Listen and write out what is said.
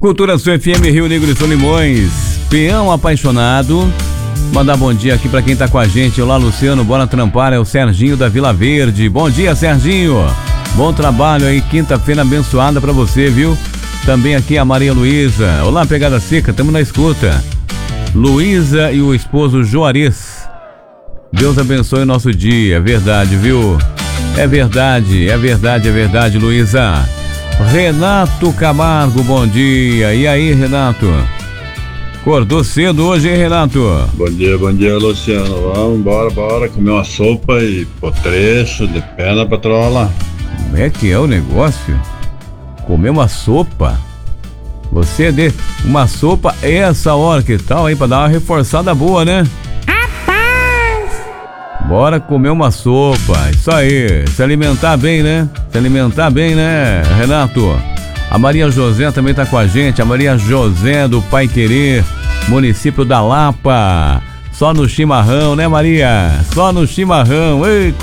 Cultura Sul FM, Rio Negro e Solimões. Peão apaixonado. Mandar bom dia aqui pra quem tá com a gente. Olá, Luciano, bora trampar. É o Serginho da Vila Verde. Bom dia, Serginho. Bom trabalho aí, quinta-feira abençoada pra você, viu? Também aqui a Maria Luísa. Olá, Pegada Seca, tamo na escuta. Luísa e o esposo Juarez. Deus abençoe o nosso dia, é verdade, viu? É verdade, Luísa. Renato Camargo, bom dia. E aí, Renato? Acordou cedo hoje, hein, Renato? Bom dia, Luciano. Vamos, bora comer uma sopa e potrecho de perna pra trola. Como é que é o negócio? Comer uma sopa? Você de uma sopa essa hora, que tal, hein? Pra dar uma reforçada boa, né? Bora comer uma sopa, isso aí, se alimentar bem, né? Renato? A Maria José também tá com a gente, a Maria José do Pai Querer, município da Lapa. Só no chimarrão, né, Maria? Só no chimarrão, ei,